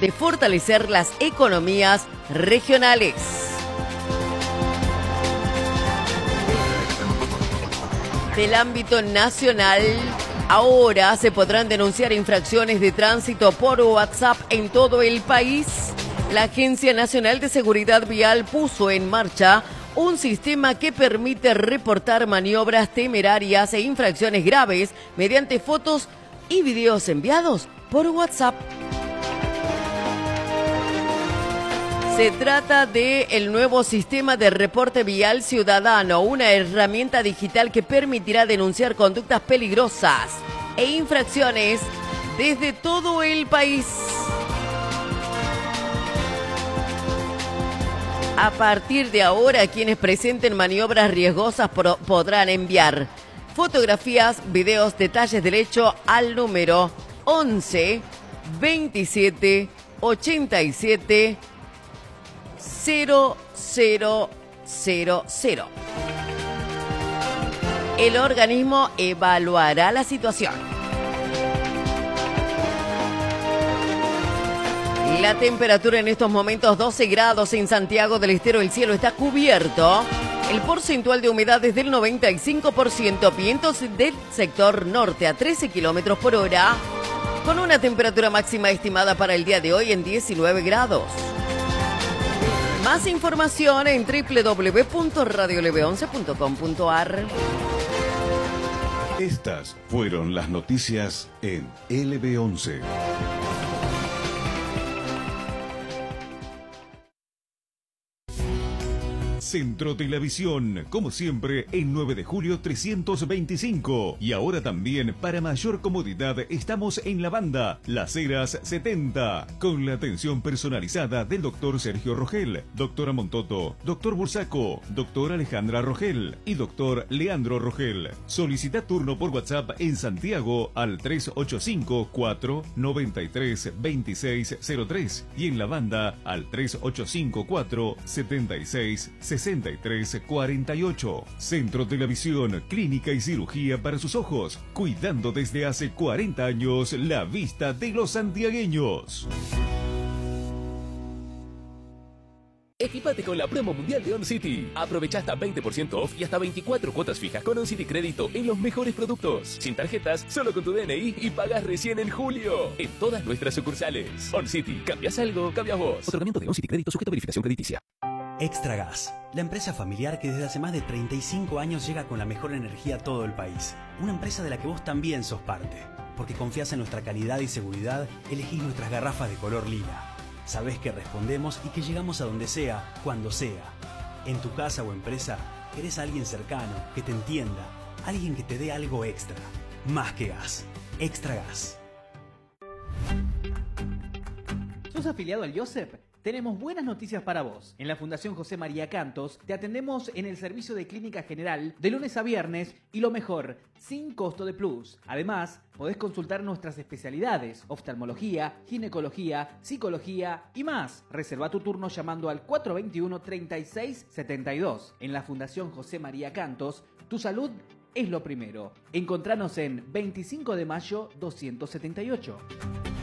de fortalecer las economías regionales. Del ámbito nacional, ahora se podrán denunciar infracciones de tránsito por WhatsApp en todo el país. La Agencia Nacional de Seguridad Vial puso en marcha un sistema que permite reportar maniobras temerarias e infracciones graves mediante fotos y videos enviados por WhatsApp. Se trata del nuevo sistema de reporte vial ciudadano, una herramienta digital que permitirá denunciar conductas peligrosas e infracciones desde todo el país. A partir de ahora, quienes presenten maniobras riesgosas podrán enviar fotografías, videos, detalles del hecho al número 11 27 87 0000. El organismo evaluará la situación. La temperatura en estos momentos 12 grados en Santiago del Estero. El cielo está cubierto. El porcentual de humedad es del 95%. Vientos del sector norte a 13 kilómetros por hora. Con una temperatura máxima estimada para el día de hoy en 19 grados. Más información en www.radiolb11.com.ar. Estas fueron las noticias en LB11. Centro Telavisión, como siempre, en 9 de julio 325. Y ahora también, para mayor comodidad, estamos en la banda Las Heras 70, con la atención personalizada del doctor Sergio Rogel, doctora Montoto, doctor Bursaco, doctora Alejandra Rogel y doctor Leandro Rogel. Solicita turno por WhatsApp en Santiago al 385-493-2603 y en la banda al 385-476-6348. Centro Telavisión, clínica y cirugía para sus ojos, cuidando desde hace 40 años la vista de los santiagueños. Equipate con la promo mundial de OnCity. Aprovecha hasta 20% off y hasta 24 cuotas fijas con OnCity Crédito en los mejores productos. Sin tarjetas, solo con tu DNI y pagas recién en julio. En todas nuestras sucursales. OnCity, ¿cambias algo? Cambias vos. Otorgamiento de OnCity Crédito sujeto a verificación crediticia. Extragas, la empresa familiar que desde hace más de 35 años llega con la mejor energía a todo el país. Una empresa de la que vos también sos parte. Porque confías en nuestra calidad y seguridad, elegís nuestras garrafas de color lila. Sabés que respondemos y que llegamos a donde sea, cuando sea. En tu casa o empresa, querés a alguien cercano, que te entienda, alguien que te dé algo extra. Más que gas. Extragas. ¿Sos afiliado al IOSEP? Tenemos buenas noticias para vos. En la Fundación José María Cantos te atendemos en el servicio de clínica general de lunes a viernes y lo mejor, sin costo de plus. Además, podés consultar nuestras especialidades, oftalmología, ginecología, psicología y más. Reserva tu turno llamando al 421-3672. En la Fundación José María Cantos, tu salud es lo primero. Encontranos en 25 de mayo 278.